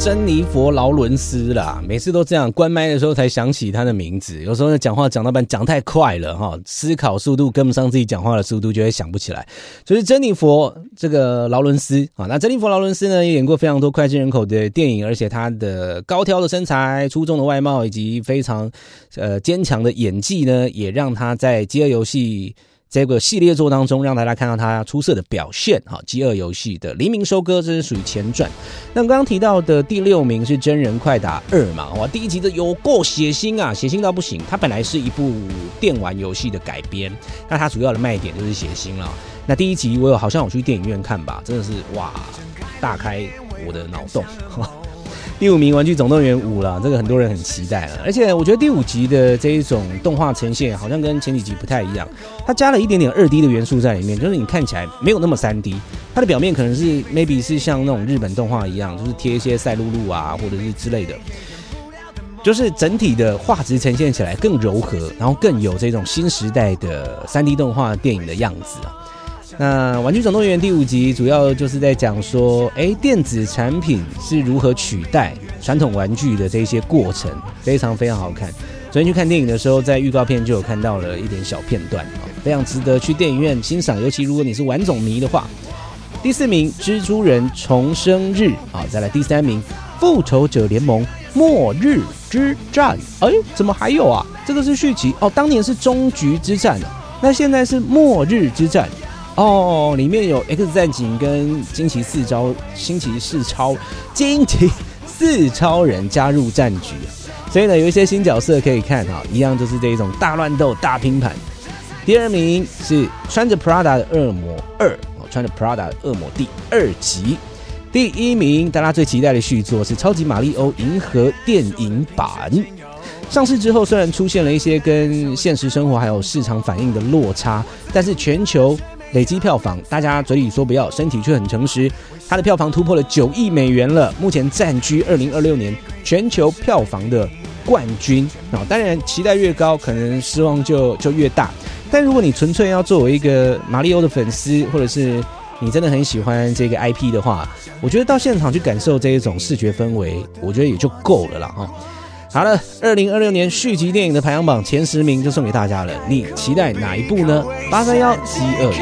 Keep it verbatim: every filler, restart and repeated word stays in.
珍妮佛·劳伦斯啦，每次都这样，关麦的时候才想起他的名字。有时候讲话讲到半讲太快了哈，思考速度跟不上自己讲话的速度，就会想不起来。就是珍妮佛这个劳伦斯啊，那珍妮佛·劳伦斯呢，也演过非常多脍炙人口的电影，而且她的高挑的身材、出众的外貌以及非常呃坚强的演技呢，也让她在《饥饿游戏》这个系列作当中，让大家看到他出色的表现。好，饥饿游戏的黎明收割，这是属于前传。那刚刚提到的第六名是真人快打二嘛？哇，第一集的有够血腥啊，血腥到不行。它本来是一部电玩游戏的改编，那它主要的卖点就是血腥了。那第一集我有好像有去电影院看吧，真的是哇，大开我的脑洞。第五名《玩具总动员五》啦，这个很多人很期待了，而且我觉得第五集的这一种动画呈现好像跟前几集不太一样，它加了一点点 二 D 的元素在里面，就是你看起来没有那么 三 D， 它的表面可能是 maybe 是像那种日本动画一样，就是贴一些赛璐璐啊或者是之类的，就是整体的画质呈现起来更柔和，然后更有这种新时代的 三 D 动画电影的样子啊。那《玩具总动员》第五集主要就是在讲说，哎，电子产品是如何取代传统玩具的这些过程，非常非常好看。昨天去看电影的时候，在预告片就有看到了一点小片段，非常值得去电影院欣赏，尤其如果你是玩总迷的话。第四名，蜘蛛人重生日，好，再来第三名，复仇者联盟末日之战，哎，怎么还有啊？这个是续集哦，当年是终局之战，那现在是末日之战。哦，里面有 X 战警跟惊奇四超、惊奇四超、惊奇四超人加入战局，所以呢，有一些新角色可以看哈，一样就是这一种大乱斗、大拼盘。第二名是穿着 Prada 的恶魔二，穿着 Prada 的恶魔第二集。第一名，大家最期待的续作是超级马里欧银河电影版。上市之后，虽然出现了一些跟现实生活还有市场反应的落差，但是全球累积票房，大家嘴里说不要，身体却很诚实。它的票房突破了九亿美元了，目前占据二零二六年全球票房的冠军。哦，当然，期待越高，可能失望就就越大。但如果你纯粹要作为一个马里欧的粉丝，或者是你真的很喜欢这个 I P 的话，我觉得到现场去感受这一种视觉氛围，我觉得也就够了啦哈。好了，二零二六年续集电影的排行榜前十名就送给大家了，你期待哪一部呢？八三一饥饿